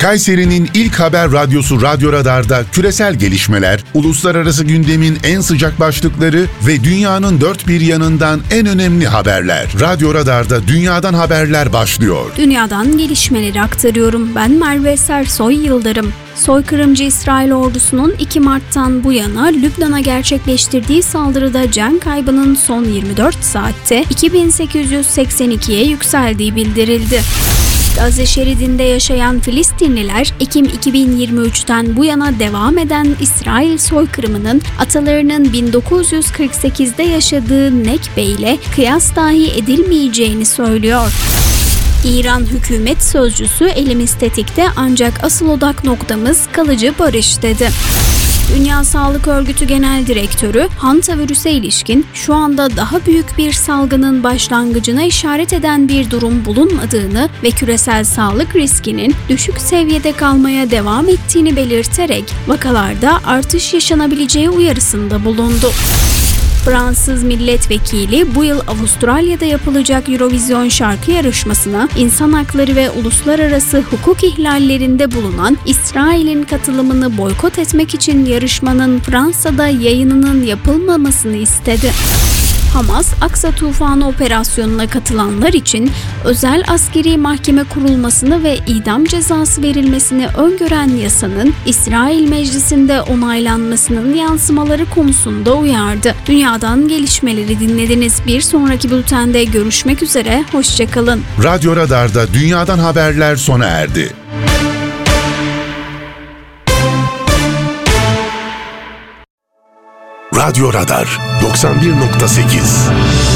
Kayseri'nin ilk haber radyosu Radyo Radar'da küresel gelişmeler, uluslararası gündemin en sıcak başlıkları ve dünyanın dört bir yanından en önemli haberler. Radyo Radar'da dünyadan haberler başlıyor. Dünyadan gelişmeleri aktarıyorum. Ben Merve Sersoy Yıldırım. Soykırımcı İsrail ordusunun 2 Mart'tan bu yana Lübnan'a gerçekleştirdiği saldırıda can kaybının son 24 saatte 2882'ye yükseldiği bildirildi. Gazze şeridinde yaşayan Filistinliler, Ekim 2023'ten bu yana devam eden İsrail soykırımının atalarının 1948'de yaşadığı Nekbe ile kıyas dahi edilmeyeceğini söylüyor. İran hükümet sözcüsü elimiz tetikte ancak asıl odak noktamız kalıcı barış dedi. Dünya Sağlık Örgütü Genel Direktörü, hantavirüse ilişkin şu anda daha büyük bir salgının başlangıcına işaret eden bir durum bulunmadığını ve küresel sağlık riskinin düşük seviyede kalmaya devam ettiğini belirterek vakalarda artış yaşanabileceği uyarısında bulundu. Fransız milletvekili bu yıl Avustralya'da yapılacak Eurovision şarkı yarışmasına insan hakları ve uluslararası hukuk ihlallerinde bulunan İsrail'in katılımını boykot etmek için yarışmanın Fransa'da yayınının yapılmamasını istedi. Hamas, Aksa Tufanı operasyonuna katılanlar için özel askeri mahkeme kurulmasını ve idam cezası verilmesini öngören yasanın İsrail Meclisi'nde onaylanmasının yansımaları konusunda uyardı. Dünyadan gelişmeleri dinlediniz. Bir sonraki bültende görüşmek üzere, hoşçakalın. Radyo Radar'da dünyadan haberler sona erdi. Radyo Radar 91.8